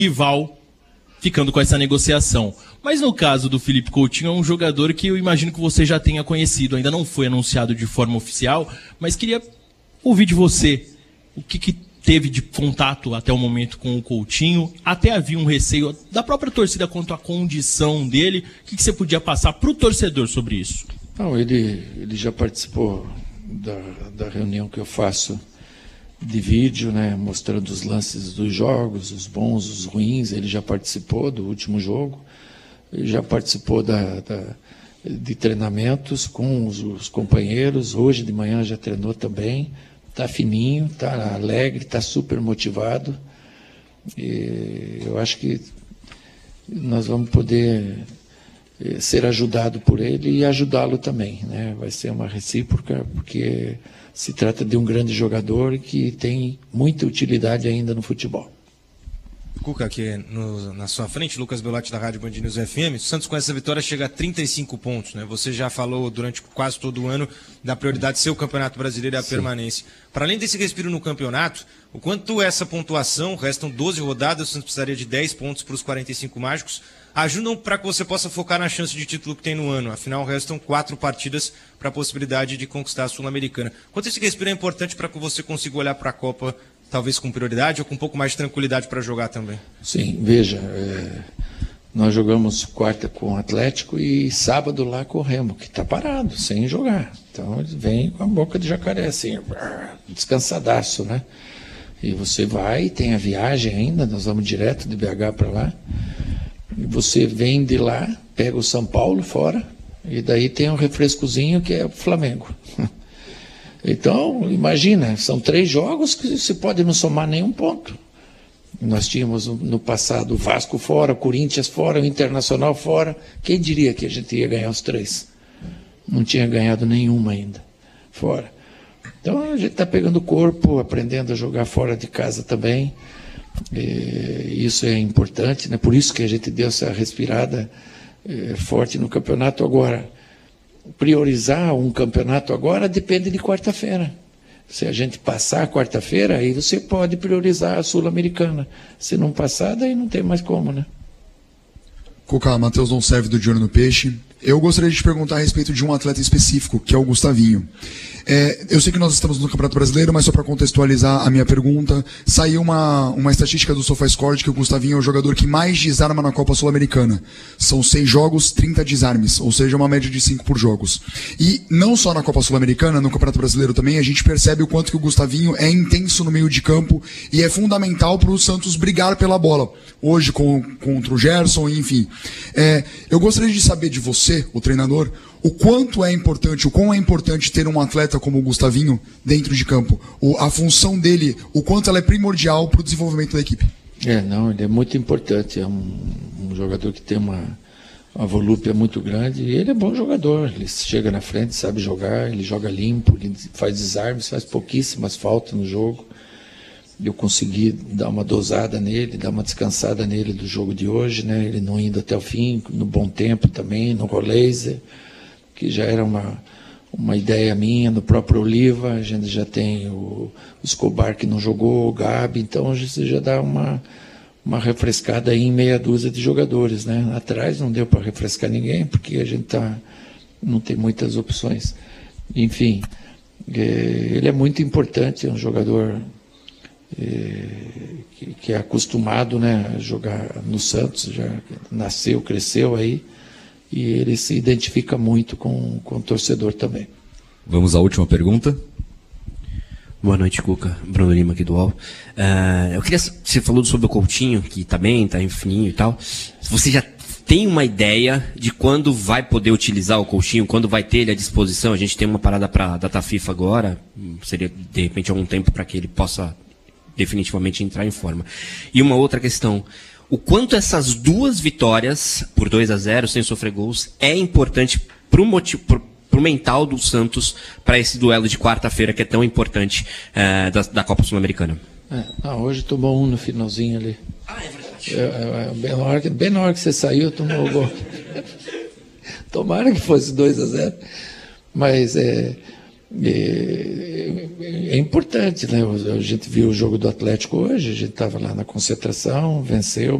rival ficando com essa negociação. Mas no caso do Philippe Coutinho, é um jogador que eu imagino que você já tenha conhecido, ainda não foi anunciado de forma oficial, mas queria ouvir de você o que teve de contato até o momento com o Coutinho. Até havia um receio da própria torcida quanto à condição dele. O que você podia passar para o torcedor sobre isso? Não, ele já participou da reunião que eu faço de vídeo, né, mostrando os lances dos jogos, os bons, os ruins. Ele já participou do último jogo, ele já participou de treinamentos com os companheiros. Hoje de manhã já treinou também. Está fininho, está alegre, está super motivado. E eu acho que nós vamos poder ser ajudado por ele e ajudá-lo também, né? Vai ser uma recíproca, porque se trata de um grande jogador que tem muita utilidade ainda no futebol. Cuca, aqui na sua frente, Lucas Belotti da Rádio Band News FM. O Santos com essa vitória chega a 35 pontos, né? Você já falou durante quase todo o ano da prioridade de ser o Campeonato Brasileiro e a permanência. Para além desse respiro no campeonato, o quanto essa pontuação, restam 12 rodadas, o Santos precisaria de 10 pontos para os 45 mágicos, ajudam para que você possa focar na chance de título que tem no ano. Afinal, restam 4 partidas para a possibilidade de conquistar a Sul-Americana. Quanto esse respiro é importante para que você consiga olhar para a Copa, talvez com prioridade ou com um pouco mais de tranquilidade para jogar também? Sim, veja, nós jogamos quarta com o Atlético e sábado lá com o Remo, que está parado, sem jogar. Então eles vêm com a boca de jacaré, assim, descansadaço, né? E você vai, tem a viagem ainda, nós vamos direto de BH para lá. E você vem de lá, pega o São Paulo fora, e daí tem um refrescozinho que é o Flamengo. Então, imagina, são 3 jogos que se pode não somar nenhum ponto. Nós tínhamos no passado o Vasco fora, o Corinthians fora, o Internacional fora. Quem diria que a gente ia ganhar os 3? Não tinha ganhado nenhuma ainda fora. Então a gente está pegando o corpo, aprendendo a jogar fora de casa também. Isso é importante, né? Por isso que a gente deu essa respirada forte no campeonato agora. Priorizar um campeonato agora depende de quarta-feira. Se a gente passar a quarta-feira, aí você pode priorizar a Sul-Americana. Se não passar, daí não tem mais como, né? Cuca, Matheus Donserve do De Olho no Peixe. Eu gostaria de te perguntar a respeito de um atleta específico, que é o Gustavinho. Eu sei que nós estamos no Campeonato Brasileiro, mas só para contextualizar a minha pergunta, saiu uma estatística do SofaScore de que o Gustavinho é o jogador que mais desarma na Copa Sul-Americana. São 6 jogos, 30 desarmes, ou seja, uma média de 5 por jogos. E não só na Copa Sul-Americana, no Campeonato Brasileiro também, a gente percebe o quanto que o Gustavinho é intenso no meio de campo e é fundamental para o Santos brigar pela bola. Hoje contra o Gerson, enfim. Eu gostaria de saber de você, o treinador, o quão é importante ter um atleta como o Gustavinho dentro de campo. A função dele, o quanto ela é primordial para o desenvolvimento da equipe. Ele é muito importante. É um jogador que tem uma volúpia muito grande e ele é bom jogador. Ele chega na frente, sabe jogar, ele joga limpo, ele faz desarmes, faz pouquíssimas faltas no jogo. Eu consegui dar uma dosada nele, dar uma descansada nele do jogo de hoje, né? Ele não indo até o fim, no bom tempo também, no Roleiser, que já era uma ideia minha, no próprio Oliva, a gente já tem o Escobar que não jogou, o Gabi, então você já dá uma refrescada aí em meia dúzia de jogadores, né? Atrás não deu para refrescar ninguém, porque a gente não tem muitas opções. Enfim, ele é muito importante, é um jogador que é acostumado, né, a jogar no Santos, já nasceu, cresceu aí, e ele se identifica muito com o torcedor também. Vamos à última pergunta. Boa noite, Cuca. Bruno Lima aqui do UOL. Eu queria, você falou sobre o Coutinho, que tá bem, tá fininho e tal. Você já tem uma ideia de quando vai poder utilizar o Coutinho, quando vai ter ele à disposição? A gente tem uma parada para a data FIFA agora, seria de repente algum tempo para que ele possa definitivamente entrar em forma. E uma outra questão, o quanto essas 2 vitórias por 2-0 sem sofrer gols é importante pro mental do Santos para esse duelo de quarta-feira que é tão importante da Copa Sul-Americana? Hoje tomou um no finalzinho ali. É verdade. Bem na hora que você saiu, tomou o gol. Tomara que fosse 2-0, mas é importante, né? A gente viu o jogo do Atlético hoje, a gente estava lá na concentração, venceu.